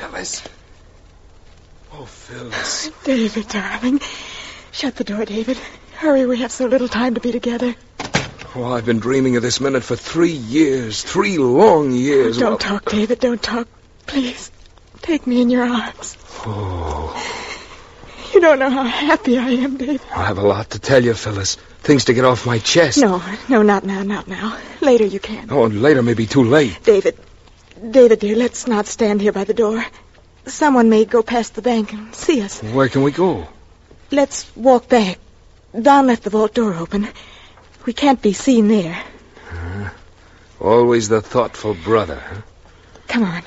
Phyllis. Oh, Phyllis. David, darling. Shut the door, David. Hurry, we have so little time to be together. Oh, I've been dreaming of this minute for 3 years. 3 long years. Don't talk, David. Don't talk. Please, take me in your arms. Oh. You don't know how happy I am, David. I have a lot to tell you, Phyllis. Things to get off my chest. No, not now. Later you can. Oh, and later may be too late. David, dear, let's not stand here by the door. Someone may go past the bank and see us. Where can we go? Let's walk back. Don left the vault door open. We can't be seen there. Always the thoughtful brother, huh? Come on.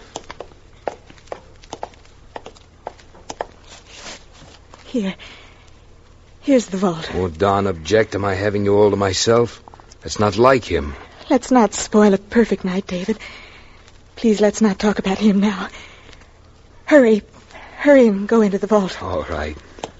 Here's the vault. Won't Don object to my having you all to myself? That's not like him. Let's not spoil a perfect night, David. Please, let's not talk about him now. Hurry and go into the vault. All right.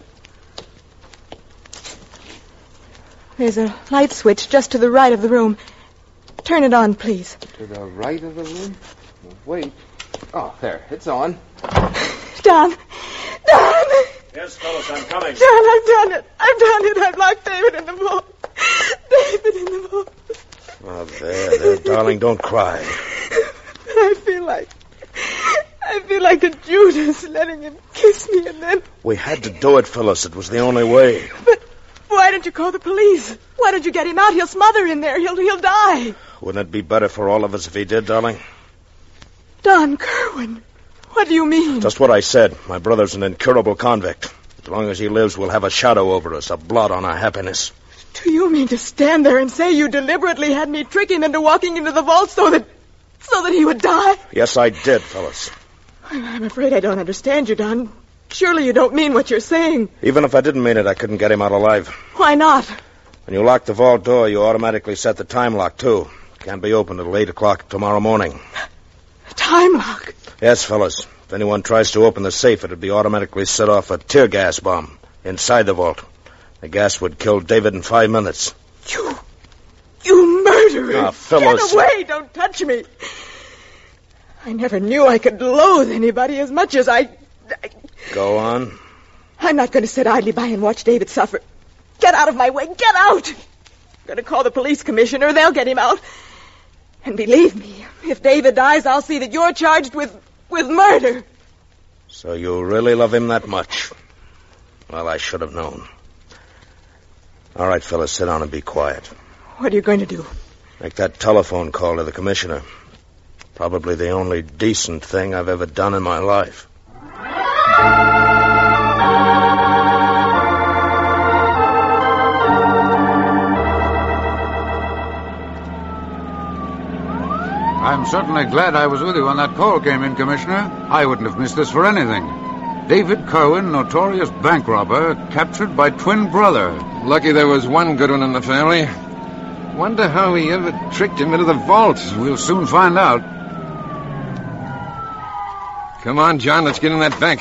There's a light switch just to the right of the room. Turn it on, please. To the right of the room? Wait. Oh, there. It's on. Don! Yes, fellas, I'm coming. Don, I've done it. I've locked David in the vault. David in the vault. Oh, there, darling, don't cry. I feel like a Judas letting him kiss me and then... We had to do it, Phyllis. It was the only way. But why didn't you call the police? Why don't you get him out? He'll smother in there. He'll die. Wouldn't it be better for all of us if he did, darling? Don Kerwin. What do you mean? Just what I said. My brother's an incurable convict. As long as he lives, we'll have a shadow over us, a blot on our happiness. Do you mean to stand there and say you deliberately had me trick him into walking into the vault so that he would die? Yes, I did, Phyllis. I'm afraid I don't understand you, Don. Surely you don't mean what you're saying. Even if I didn't mean it, I couldn't get him out alive. Why not? When you lock the vault door, you automatically set the time lock, too. It can't be opened until 8 o'clock tomorrow morning. Time lock? Yes, fellas. If anyone tries to open the safe, it'd be automatically set off a tear gas bomb inside the vault. The gas would kill David in 5 minutes. You murderer! Ah, Phyllis. Get away! Don't touch me! I never knew I could loathe anybody as much as I... Go on. I'm not going to sit idly by and watch David suffer. Get out of my way! Get out! I'm going to call the police commissioner. They'll get him out. And believe me, if David dies, I'll see that you're charged with murder. So you really love him that much? Well, I should have known. All right, fellas, sit down and be quiet. What are you going to do? Make that telephone call to the commissioner. Probably the only decent thing I've ever done in my life. I'm certainly glad I was with you when that call came in, Commissioner. I wouldn't have missed this for anything. David Kerwin, notorious bank robber, captured by twin brother. Lucky there was one good one in the family. Wonder how he ever tricked him into the vault. We'll soon find out. Come on, John, let's get in that bank.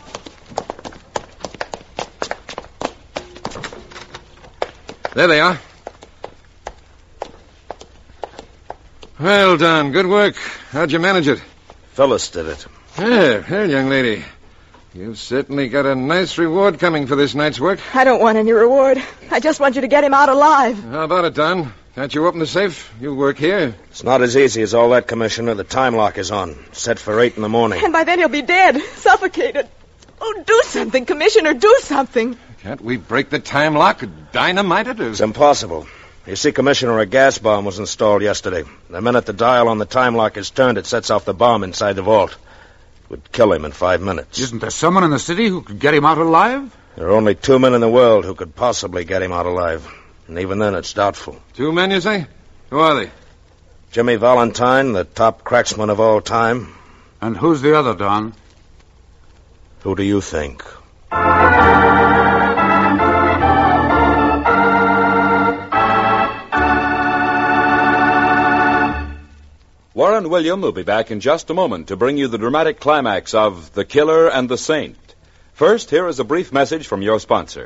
There they are. Well done. Good work. How'd you manage it? Phyllis did it. Here, young lady. You've certainly got a nice reward coming for this night's work. I don't want any reward. I just want you to get him out alive. How about it, Don? Can't you open the safe? You work here. It's not as easy as all that, Commissioner. The time lock is on. Set for 8 in the morning. And by then he'll be dead, suffocated. Oh, do something, Commissioner, do something. Can't we break the time lock? Dynamite it? It's impossible. You see, Commissioner, a gas bomb was installed yesterday. The minute the dial on the time lock is turned, it sets off the bomb inside the vault. It would kill him in 5 minutes. Isn't there someone in the city who could get him out alive? There are only 2 men in the world who could possibly get him out alive. And even then, it's doubtful. 2 men, you say? Who are they? Jimmy Valentine, the top cracksman of all time. And who's the other, Don? Who do you think? Warren William will be back in just a moment to bring you the dramatic climax of The Killer and the Saint. First, here is a brief message from your sponsor.